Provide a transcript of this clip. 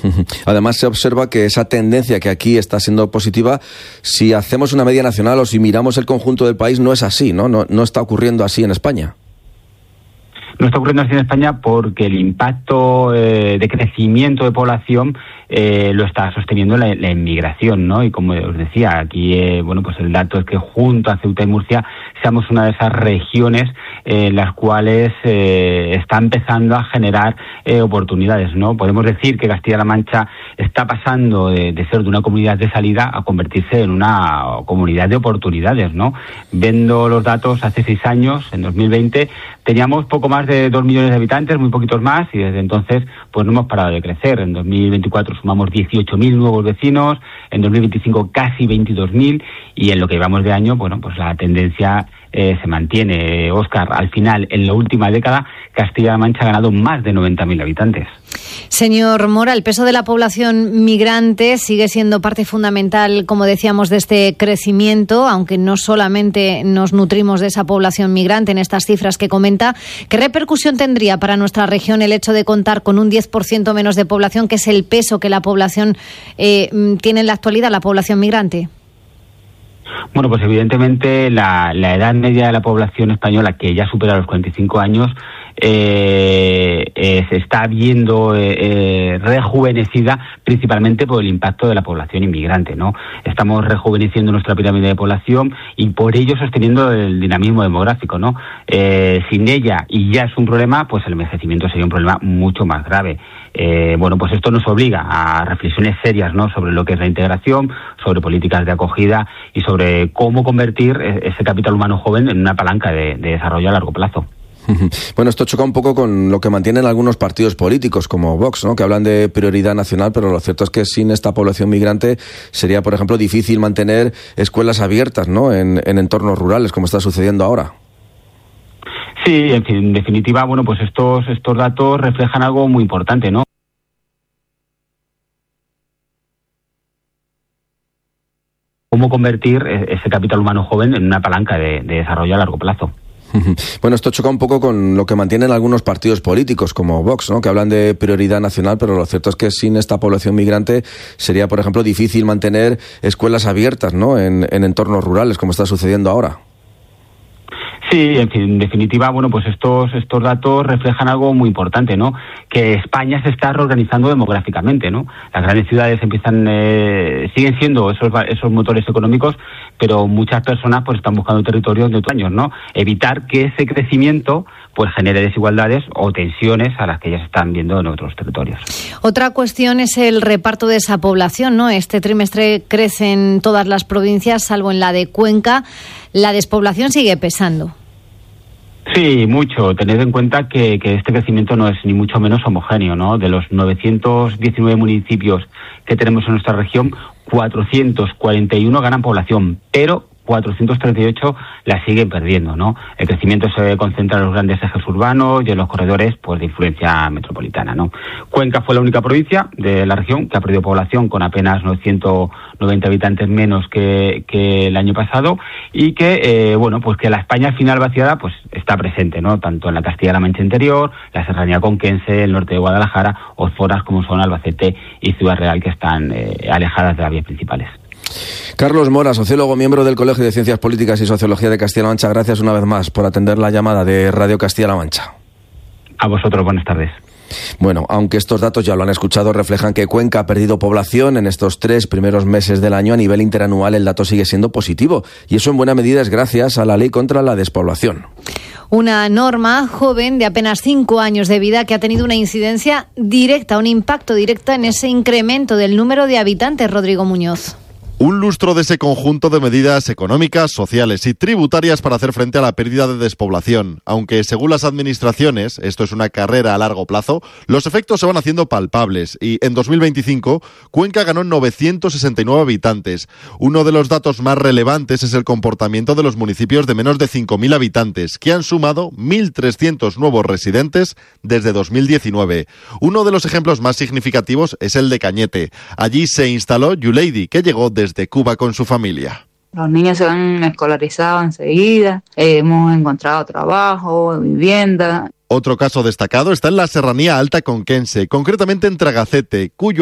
Además, se observa que esa tendencia que aquí está siendo positiva, si hacemos una media nacional o si miramos el conjunto del país, no es así, ¿no? No está ocurriendo así en España. No está ocurriendo así en España porque el impacto de crecimiento de población lo está sosteniendo la inmigración, ¿no? Y como os decía, aquí, pues el dato es que junto a Ceuta y Murcia seamos una de esas regiones en las cuales está empezando a generar oportunidades, ¿no? Podemos decir que Castilla-La Mancha está pasando de ser de una comunidad de salida a convertirse en una comunidad de oportunidades, ¿no? Viendo los datos, hace 6 años, en 2020, teníamos poco más de 2 millones de habitantes, muy poquitos más, y desde entonces pues no hemos parado de crecer. En 2024 sumamos 18.000 nuevos vecinos, en 2025 casi 22.000, y en lo que llevamos de año, bueno, pues la tendencia se mantiene. Óscar, al final, en la última década, Castilla-La Mancha ha ganado más de 90.000 habitantes. Señor Mora, el peso de la población migrante sigue siendo parte fundamental, como decíamos, de este crecimiento, aunque no solamente nos nutrimos de esa población migrante en estas cifras que comenta. ¿Qué repercusión tendría para nuestra región el hecho de contar con un 10% menos de población, que es el peso que la población tiene en la actualidad, la población migrante? Bueno, pues evidentemente la edad media de la población española, que ya supera los 45 años, se está viendo rejuvenecida principalmente por el impacto de la población inmigrante, ¿no? Estamos rejuveneciendo nuestra pirámide de población y por ello sosteniendo el dinamismo demográfico, ¿no? Sin ella, y ya es un problema, pues el envejecimiento sería un problema mucho más grave. Pues esto nos obliga a reflexiones serias, ¿no?, sobre lo que es la integración, sobre políticas de acogida y sobre cómo convertir ese capital humano joven en una palanca de desarrollo a largo plazo. Bueno, esto choca un poco con lo que mantienen algunos partidos políticos como Vox, ¿no?, que hablan de prioridad nacional, pero lo cierto es que sin esta población migrante sería, por ejemplo, difícil mantener escuelas abiertas, ¿no?, en entornos rurales, como está sucediendo ahora. Sí, en definitiva, bueno, pues estos datos reflejan algo muy importante, ¿no? Cómo convertir ese capital humano joven en una palanca de desarrollo a largo plazo. Bueno, esto choca un poco con lo que mantienen algunos partidos políticos como Vox, ¿no?, que hablan de prioridad nacional, pero lo cierto es que sin esta población migrante sería, por ejemplo, difícil mantener escuelas abiertas, ¿no?, en entornos rurales, como está sucediendo ahora. Sí, en definitiva, bueno, pues estos datos reflejan algo muy importante, ¿no? Que España se está reorganizando demográficamente, ¿no? Las grandes ciudades siguen siendo esos motores económicos, pero muchas personas pues están buscando territorios de otros años, ¿no? Evitar que ese crecimiento pues genere desigualdades o tensiones a las que ya se están viendo en otros territorios. Otra cuestión es el reparto de esa población, ¿no? Este trimestre crece en todas las provincias, salvo en la de Cuenca. La despoblación sigue pesando. Sí, mucho. Tened en cuenta que este crecimiento no es ni mucho menos homogéneo, ¿no? De los 919 municipios que tenemos en nuestra región, 441 ganan población, pero 438 la siguen perdiendo, ¿no? El crecimiento se concentra en los grandes ejes urbanos y en los corredores pues de influencia metropolitana, ¿no? Cuenca fue la única provincia de la región que ha perdido población, con apenas 990 habitantes menos que el año pasado, y que pues que la España final vaciada pues está presente, ¿no? Tanto en la Castilla-La Mancha interior, la Serranía Conquense, el norte de Guadalajara, o zonas como son Albacete y Ciudad Real, que están alejadas de las vías principales. Carlos Mora, sociólogo, miembro del Colegio de Ciencias Políticas y Sociología de Castilla-La Mancha, gracias una vez más por atender la llamada de Radio Castilla-La Mancha. A vosotros, buenas tardes. Bueno, aunque estos datos ya lo han escuchado, reflejan que Cuenca ha perdido población en estos 3 primeros meses del año. A nivel interanual el dato sigue siendo positivo, y eso en buena medida es gracias a la ley contra la despoblación. Una norma joven de apenas 5 años de vida que ha tenido una incidencia directa, un impacto directo en ese incremento del número de habitantes, Rodrigo Muñoz. Un lustro de ese conjunto de medidas económicas, sociales y tributarias para hacer frente a la pérdida de despoblación. Aunque según las administraciones, esto es una carrera a largo plazo, los efectos se van haciendo palpables y en 2025 Cuenca ganó 969 habitantes. Uno de los datos más relevantes es el comportamiento de los municipios de menos de 5.000 habitantes, que han sumado 1.300 nuevos residentes desde 2019. Uno de los ejemplos más significativos es el de Cañete. Allí se instaló Yuleidi, que llegó desde Cuba con su familia. Los niños se han escolarizado enseguida, hemos encontrado trabajo, vivienda. Otro caso destacado está en la Serranía Alta Conquense, concretamente en Tragacete, cuyo